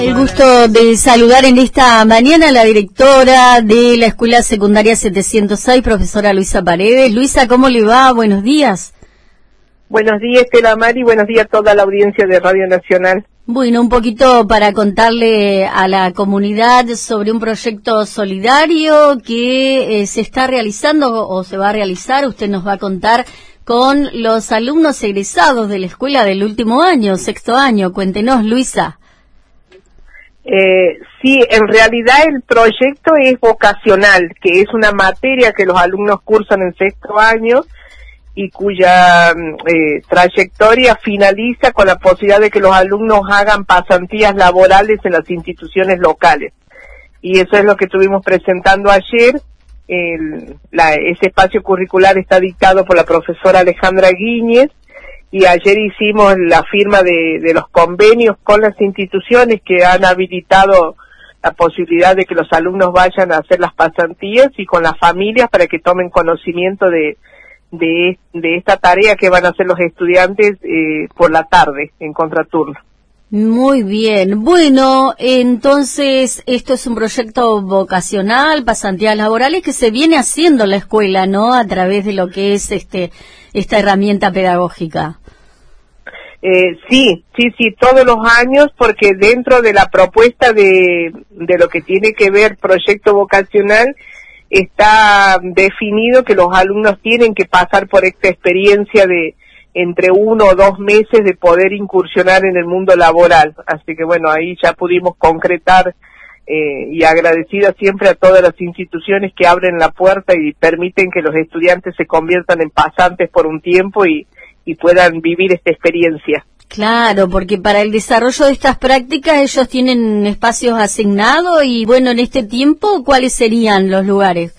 El gusto de saludar en esta mañana a la directora de la Escuela Secundaria 706, profesora Luisa Paredes. Luisa, ¿cómo le va? Buenos días. Buenos días, Estela Mari, buenos días a toda la audiencia de Radio Nacional. Bueno, un poquito para contarle a la comunidad sobre un proyecto solidario que se está realizando o se va a realizar, usted nos va a contar, con los alumnos egresados de la escuela del último año, sexto año. Cuéntenos, Luisa. Sí, en realidad el proyecto es vocacional, que es una materia que los alumnos cursan en sexto año y cuya trayectoria finaliza con la posibilidad de que los alumnos hagan pasantías laborales en las instituciones locales. Y eso es lo que estuvimos presentando ayer. Ese espacio curricular está dictado por la profesora Alejandra Guíñez, y ayer hicimos la firma de los convenios con las instituciones que han habilitado la posibilidad de que los alumnos vayan a hacer las pasantías, y con las familias para que tomen conocimiento de esta tarea que van a hacer los estudiantes por la tarde, en contraturno. Muy bien. Bueno, entonces esto es un proyecto vocacional, pasantías laborales, que se viene haciendo en la escuela, ¿no? A través de lo que es esta herramienta pedagógica. Sí, todos los años, porque dentro de la propuesta de lo que tiene que ver proyecto vocacional, está definido que los alumnos tienen que pasar por esta experiencia de entre 1 o 2 meses de poder incursionar en el mundo laboral. Así que bueno, ahí ya pudimos concretar, y agradecida siempre a todas las instituciones que abren la puerta y permiten que los estudiantes se conviertan en pasantes por un tiempo y puedan vivir esta experiencia. Claro, porque para el desarrollo de estas prácticas ellos tienen espacios asignados y bueno, en este tiempo, ¿cuáles serían los lugares?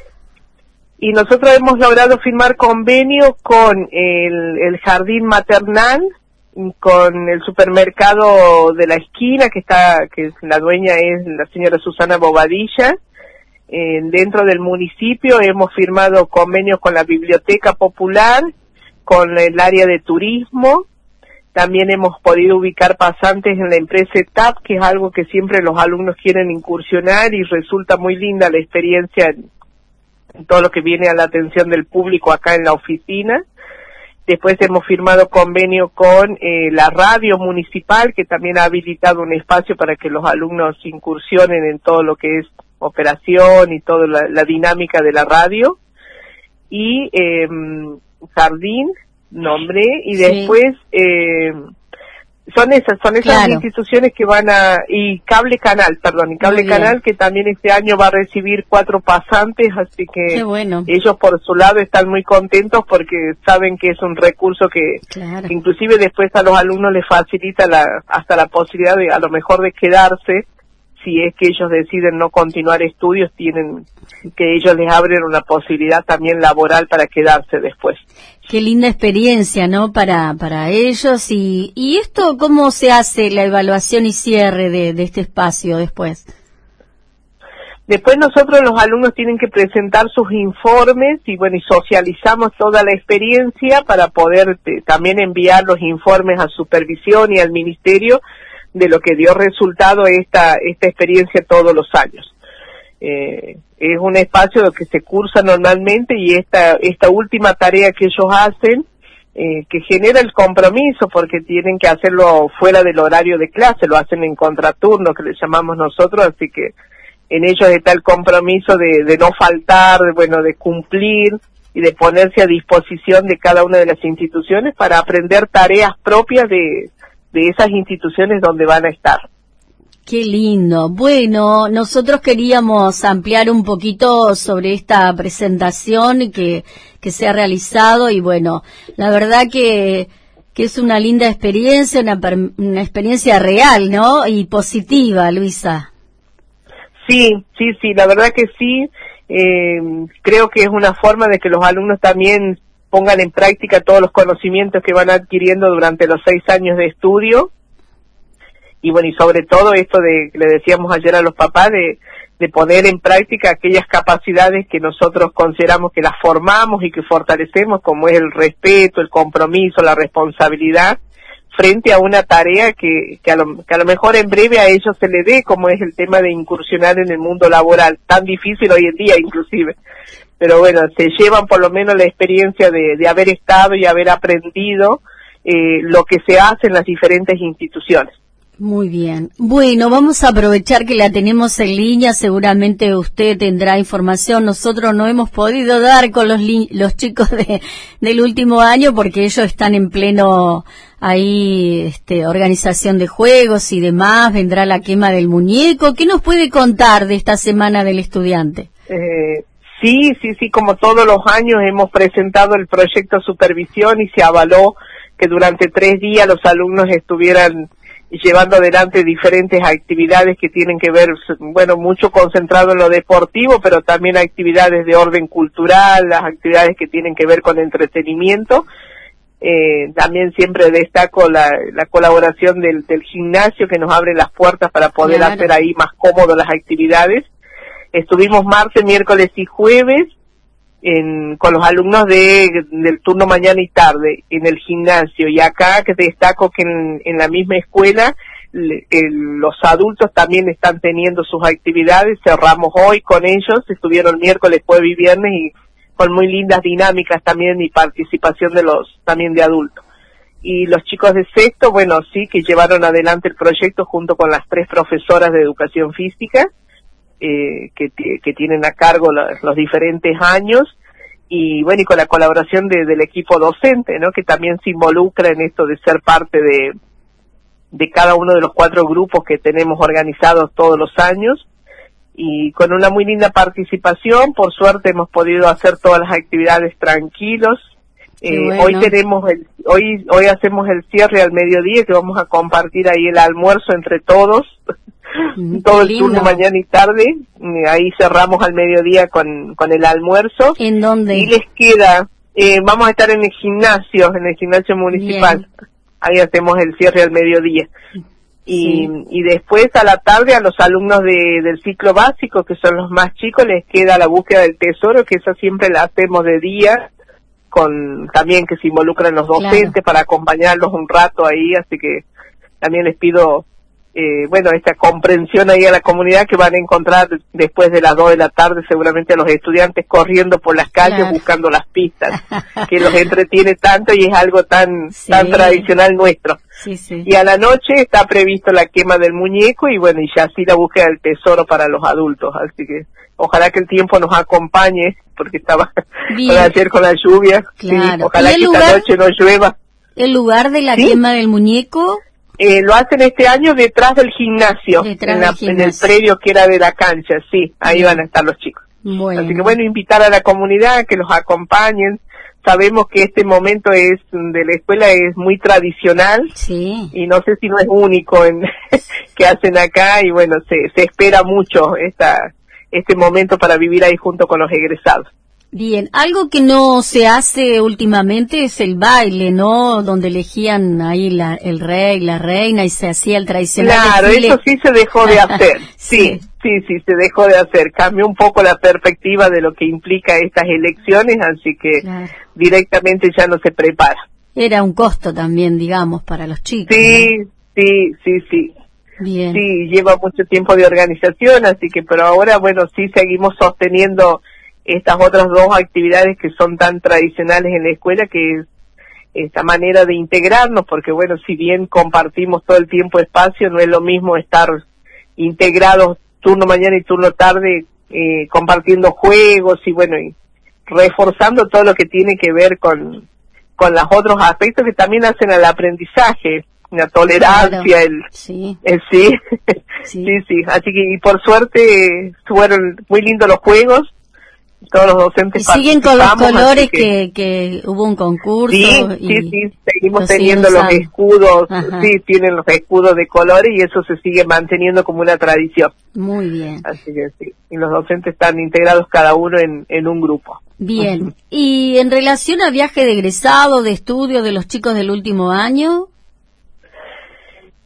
Y nosotros hemos logrado firmar convenio con el jardín maternal, con el supermercado de la esquina, que la dueña es la señora Susana Bobadilla. Dentro del municipio hemos firmado convenios con la Biblioteca Popular, con el área de turismo. También hemos podido ubicar pasantes en la empresa ETAP, que es algo que siempre los alumnos quieren incursionar, y resulta muy linda la experiencia en todo lo que viene a la atención del público acá en la oficina. Después hemos firmado convenio con la radio municipal, que también ha habilitado un espacio para que los alumnos incursionen en todo lo que es operación y toda la dinámica de la radio. Y jardín, nombré, y después son esas claro, instituciones que van y Cable Canal, que también este año va a recibir 4 pasantes, así que bueno, ellos por su lado están muy contentos porque saben que es un recurso que inclusive después a los alumnos les facilita hasta la posibilidad de a lo mejor de quedarse. Si es que ellos deciden no continuar estudios, tienen que ellos les abren una posibilidad también laboral para quedarse después. Qué linda experiencia, ¿no? Para ellos. ¿Y esto cómo se hace, la evaluación y cierre de este espacio después? Después nosotros, los alumnos, tienen que presentar sus informes y bueno, y socializamos toda la experiencia para poder también enviar los informes a supervisión y al ministerio de lo que dio resultado esta experiencia todos los años. Es un espacio que se cursa normalmente, y esta última tarea que ellos hacen, que genera el compromiso, porque tienen que hacerlo fuera del horario de clase, lo hacen en contraturno, que le llamamos nosotros, así que en ellos está el compromiso de no faltar, de cumplir y de ponerse a disposición de cada una de las instituciones para aprender tareas propias de esas instituciones donde van a estar. Qué lindo. Bueno, nosotros queríamos ampliar un poquito sobre esta presentación que se ha realizado, y bueno, la verdad que es una linda experiencia, una experiencia real, ¿no? Y positiva, Luisa. Sí, la verdad que sí. Creo que es una forma de que los alumnos también pongan en práctica todos los conocimientos que van adquiriendo durante los 6 años de estudio. Y bueno, y sobre todo esto que le decíamos ayer a los papás, de poner en práctica aquellas capacidades que nosotros consideramos que las formamos y que fortalecemos, como es el respeto, el compromiso, la responsabilidad, frente a una tarea que a lo mejor en breve a ellos se le dé, como es el tema de incursionar en el mundo laboral, tan difícil hoy en día inclusive. Pero bueno, se llevan por lo menos la experiencia de haber estado y haber aprendido lo que se hace en las diferentes instituciones. Muy bien. Bueno, vamos a aprovechar que la tenemos en línea. Seguramente usted tendrá información. Nosotros no hemos podido dar con los chicos del último año porque ellos están en pleno ahí organización de juegos y demás. Vendrá la quema del muñeco. ¿Qué nos puede contar de esta semana del estudiante? Sí, como todos los años hemos presentado el proyecto Supervisión y se avaló que durante 3 días los alumnos estuvieran llevando adelante diferentes actividades que tienen que ver, bueno, mucho concentrado en lo deportivo, pero también actividades de orden cultural, las actividades que tienen que ver con entretenimiento. También siempre destaco la colaboración del gimnasio que nos abre las puertas para poder hacer ahí más cómodo las actividades. Estuvimos martes, miércoles y jueves con los alumnos del turno mañana y tarde en el gimnasio, y acá que destaco que en la misma escuela los adultos también están teniendo sus actividades. Cerramos hoy con ellos, estuvieron miércoles, jueves y viernes, y con muy lindas dinámicas también y participación también de adultos. Y los chicos de sexto, bueno, sí, que llevaron adelante el proyecto junto con las 3 profesoras de educación física, que tienen a cargo los diferentes años, y bueno, y con la colaboración del equipo docente, ¿no? Que también se involucra en esto de ser parte de cada uno de los 4 grupos que tenemos organizados todos los años, y con una muy linda participación. Por suerte hemos podido hacer todas las actividades tranquilos. Bueno. Hoy hacemos el cierre al mediodía, que vamos a compartir ahí el almuerzo entre todos. Todo el turno mañana y tarde, ahí cerramos al mediodía con el almuerzo. ¿En dónde? Y les queda, vamos a estar en el gimnasio municipal. Bien. Ahí hacemos el cierre al mediodía. Y después a la tarde a los alumnos del ciclo básico, que son los más chicos, les queda la búsqueda del tesoro, que esa siempre la hacemos de día, con también que se involucran los docentes para acompañarlos un rato ahí, así que también les pido esta comprensión ahí a la comunidad, que van a encontrar después de las 2 de la tarde seguramente a los estudiantes corriendo por las calles buscando las pistas, que los entretiene tanto y es algo tan tradicional nuestro. Y a la noche está previsto la quema del muñeco y bueno, y ya así la búsqueda del tesoro para los adultos, así que ojalá que el tiempo nos acompañe, porque estaba ayer con la lluvia, ojalá que esta noche no llueva. ¿El lugar de la quema del muñeco? Lo hacen este año detrás del gimnasio, en el predio que era de la cancha, ahí van a estar los chicos. Bueno. Así que bueno, invitar a la comunidad que los acompañen. Sabemos que este momento de la escuela es muy tradicional, y no sé si no es único que hacen acá, y bueno, se espera mucho este momento para vivir ahí junto con los egresados. Bien, algo que no se hace últimamente es el baile, ¿no? Donde elegían ahí el rey, la reina, y se hacía el tradicional desfile. Eso sí se dejó de hacer, sí, se dejó de hacer. Cambió un poco la perspectiva de lo que implica estas elecciones, así que directamente ya no se prepara. Era un costo también, digamos, para los chicos. Sí. Bien. Sí, lleva mucho tiempo de organización, así que, pero ahora, bueno, sí seguimos sosteniendo estas otras 2 actividades que son tan tradicionales en la escuela, que es esta manera de integrarnos, porque bueno, si bien compartimos todo el tiempo espacio, no es lo mismo estar integrados turno mañana y turno tarde, compartiendo juegos y bueno, y reforzando todo lo que tiene que ver con los otros aspectos que también hacen al aprendizaje, la tolerancia, sí, así que y por suerte fueron muy lindos los juegos. Todos los docentes siguen con los colores que hubo un concurso. Sí, seguimos teniendo los escudos. Tienen los escudos de colores y eso se sigue manteniendo como una tradición. Muy bien. Así que sí, y los docentes están integrados cada uno en un grupo. Bien. Y en relación a viaje de egresado, de estudio de los chicos del último año.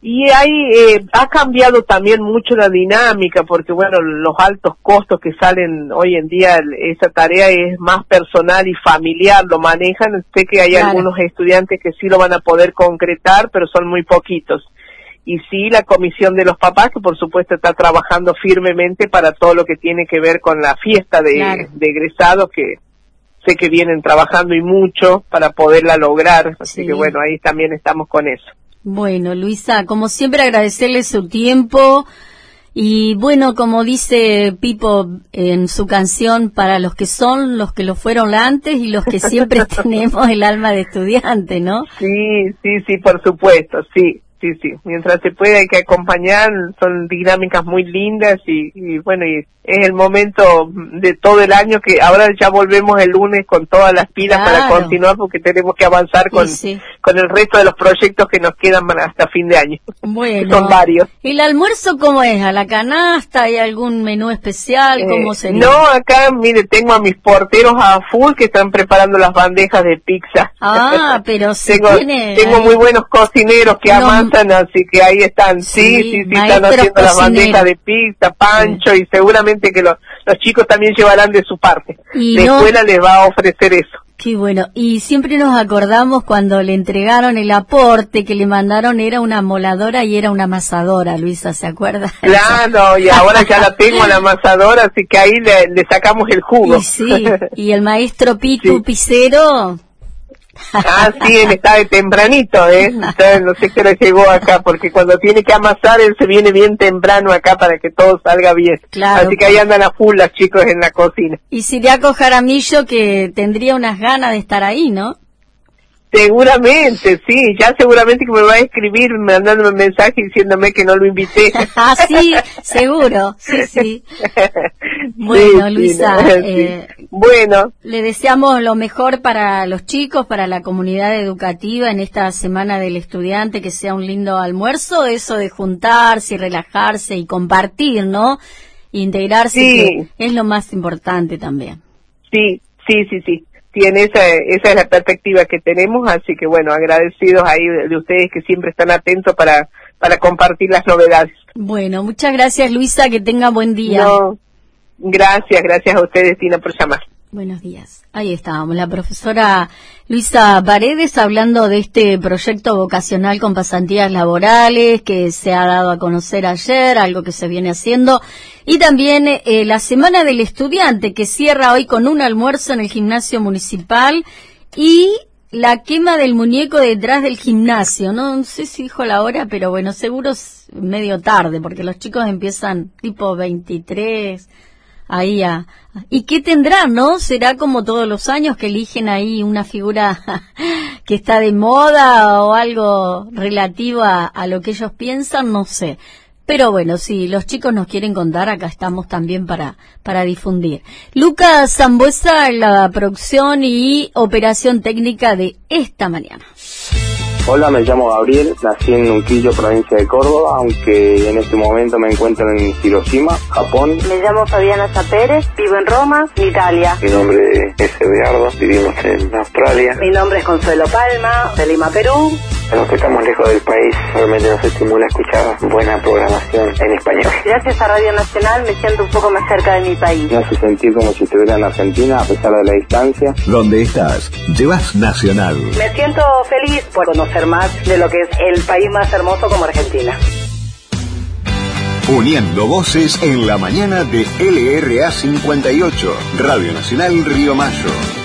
Y ha cambiado también mucho la dinámica, porque bueno, los altos costos que salen hoy en día, esa tarea es más personal y familiar, lo manejan. Sé que hay algunos estudiantes que sí lo van a poder concretar, pero son muy poquitos. Y sí, la comisión de los papás, que por supuesto está trabajando firmemente para todo lo que tiene que ver con la fiesta de egresados, que sé que vienen trabajando y mucho para poderla lograr. Así que bueno, ahí también estamos con eso. Bueno, Luisa, como siempre agradecerle su tiempo y bueno, como dice Pipo en su canción, para los que son, los que lo fueron antes y los que siempre tenemos el alma de estudiante, ¿no? Sí, por supuesto, sí. Mientras se pueda hay que acompañar, son dinámicas muy lindas y bueno, y es el momento de todo el año que ahora ya volvemos el lunes con todas las pilas para continuar porque tenemos que avanzar con el resto de los proyectos que nos quedan hasta fin de año. Bueno, son varios. ¿El almuerzo cómo es? ¿A la canasta? ¿Hay algún menú especial? ¿Cómo sería? No, acá, mire, tengo a mis porteros a full que están preparando las bandejas de pizza. Pero tengo muy buenos cocineros que amansan, así que ahí están, sí, están haciendo las bandejas de pizza, pancho, y seguramente que los chicos también llevarán de su parte. La escuela les va a ofrecer eso. Qué bueno, y siempre nos acordamos cuando le entregaron el aporte que le mandaron, era una moladora y era una amasadora, Luisa, ¿se acuerda? Claro, y ahora ya la tengo la amasadora, así que ahí le sacamos el jugo. Y el maestro Pitu Picero... Sí, él está de tempranito, Entonces, no sé qué hora llegó acá, porque cuando tiene que amasar, él se viene bien temprano acá para que todo salga bien. Claro, así que ahí andan a full los chicos en la cocina. Y Siriaco Jaramillo, que tendría unas ganas de estar ahí, ¿no? Seguramente, sí, ya seguramente que me va a escribir mandándome un mensaje diciéndome que no lo invité. Sí, seguro, sí. Bueno, Luisa, bueno, le deseamos lo mejor para los chicos, para la comunidad educativa en esta semana del estudiante, que sea un lindo almuerzo, eso de juntarse y relajarse y compartir, ¿no? Integrarse, que es lo más importante también. Sí. Esa es la perspectiva que tenemos, así que bueno, agradecidos ahí de ustedes que siempre están atentos para compartir las novedades. Bueno, muchas gracias, Luisa, que tenga buen día. Gracias a ustedes, Tina, por llamar. Buenos días. Ahí estábamos, la profesora Luisa Paredes hablando de este proyecto vocacional con pasantías laborales que se ha dado a conocer ayer, algo que se viene haciendo, y también la Semana del Estudiante que cierra hoy con un almuerzo en el gimnasio municipal y la quema del muñeco detrás del gimnasio. No sé si dijo la hora, pero bueno, seguro es medio tarde porque los chicos empiezan tipo 23... ahí ¿y qué tendrán, no? ¿Será como todos los años que eligen ahí una figura que está de moda o algo relativo a lo que ellos piensan? No sé. Pero bueno, si los chicos nos quieren contar, acá estamos también para difundir. Lucas Zambuesa en la producción y operación técnica de esta mañana. Hola, me llamo Gabriel, nací en Unquillo, provincia de Córdoba, aunque en este momento me encuentro en Hiroshima, Japón. Me llamo Fabiana Zapérez, vivo en Roma, Italia. Mi nombre es Eduardo, vivimos en Australia. Mi nombre es Consuelo Palma, de Lima, Perú. A los que estamos lejos del país, realmente nos estimula escuchar buena programación en español. Gracias a Radio Nacional me siento un poco más cerca de mi país. Me hace sentir como si estuviera en Argentina, a pesar de la distancia. Donde estás, llevas Nacional. Me siento feliz por conocer más de lo que es el país más hermoso como Argentina. Uniendo voces en la mañana de LRA 58, Radio Nacional Río Mayo.